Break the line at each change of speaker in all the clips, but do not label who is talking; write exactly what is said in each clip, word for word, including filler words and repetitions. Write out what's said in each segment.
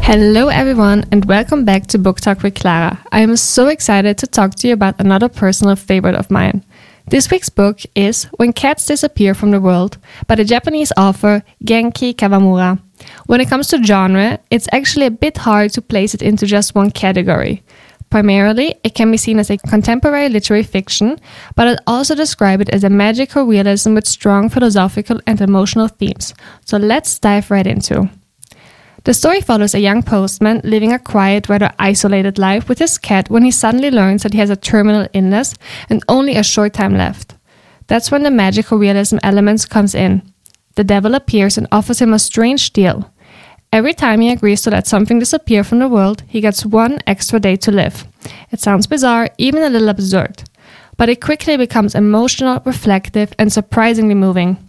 Hello everyone and welcome back to Book Talk with Clara. I am so excited to talk to you about another personal favorite of mine. This week's book is When Cats Disappear from the World by the Japanese author Genki Kawamura. When it comes to genre, it's actually a bit hard to place it into just one category. Primarily, it can be seen as a contemporary literary fiction, but I'd also describe it as a magical realism with strong philosophical and emotional themes. So let's dive right into. The story follows a young postman living a quiet, rather isolated life with his cat when he suddenly learns that he has a terminal illness and only a short time left. That's when the magical realism elements comes in. The devil appears and offers him a strange deal. Every time he agrees to let something disappear from the world, he gets one extra day to live. It sounds bizarre, even a little absurd, but it quickly becomes emotional, reflective, and surprisingly moving.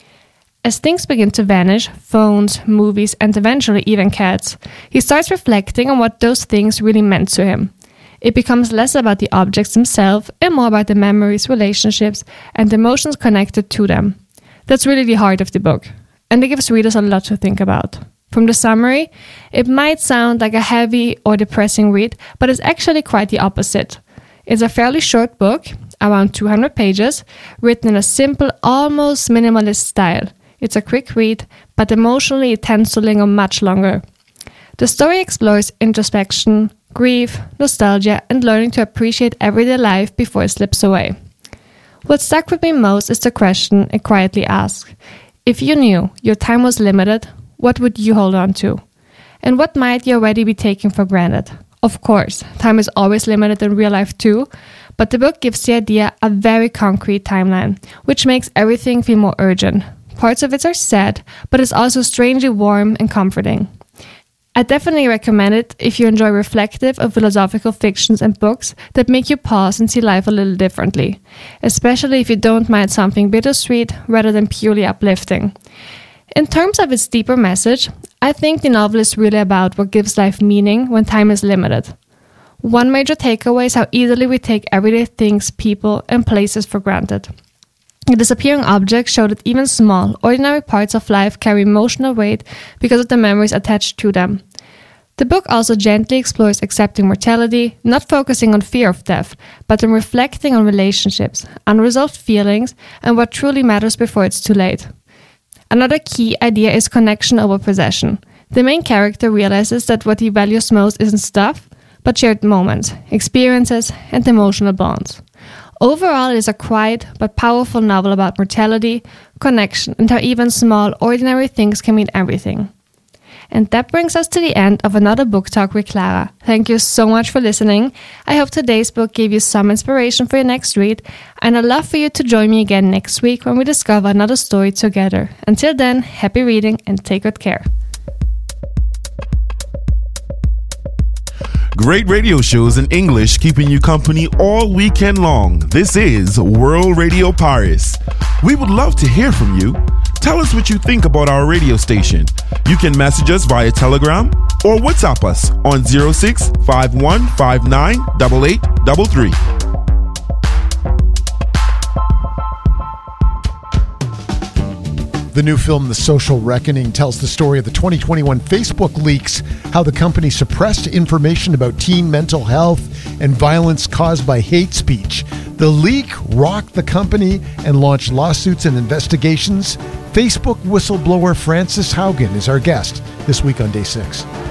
As things begin to vanish, phones, movies, and eventually even cats, he starts reflecting on what those things really meant to him. It becomes less about the objects themselves and more about the memories, relationships, and emotions connected to them. That's really the heart of the book, and it gives readers a lot to think about. From the summary, it might sound like a heavy or depressing read, but it's actually quite the opposite. It's a fairly short book, around two hundred pages, written in a simple, almost minimalist style. It's a quick read, but emotionally it tends to linger much longer. The story explores introspection, grief, nostalgia, and learning to appreciate everyday life before it slips away. What stuck with me most is the question it quietly asks. If you knew your time was limited, what would you hold on to? And what might you already be taking for granted? Of course, time is always limited in real life too, but the book gives the idea a very concrete timeline, which makes everything feel more urgent. Parts of it are sad, but it's also strangely warm and comforting. I definitely recommend it if you enjoy reflective or philosophical fictions and books that make you pause and see life a little differently, especially if you don't mind something bittersweet rather than purely uplifting. In terms of its deeper message, I think the novel is really about what gives life meaning when time is limited. One major takeaway is how easily we take everyday things, people, and places for granted. The disappearing objects show that even small, ordinary parts of life carry emotional weight because of the memories attached to them. The book also gently explores accepting mortality, not focusing on fear of death, but on reflecting on relationships, unresolved feelings, and what truly matters before it's too late. Another key idea is connection over possession. The main character realizes that what he values most isn't stuff, but shared moments, experiences, and emotional bonds. Overall, it is a quiet but powerful novel about mortality, connection, and how even small, ordinary things can mean everything. And that brings us to the end of another Book Talk with Clara. Thank you so much for listening. I hope today's book gave you some inspiration for your next read, and I'd love for you to join me again next week when we discover another story together. Until then, happy reading and take good care.
Great radio shows in English keeping you company all weekend long. This is World Radio Paris. We would love to hear from you. Tell us what you think about our radio station. You can message us via Telegram or WhatsApp us on zero six five one five nine eight eight three three.
The new film, The Social Reckoning, tells the story of the twenty twenty-one Facebook leaks, how the company suppressed information about teen mental health and violence caused by hate speech. The leak rocked the company and launched lawsuits and investigations. Facebook whistleblower Frances Haugen is our guest this week on Day six.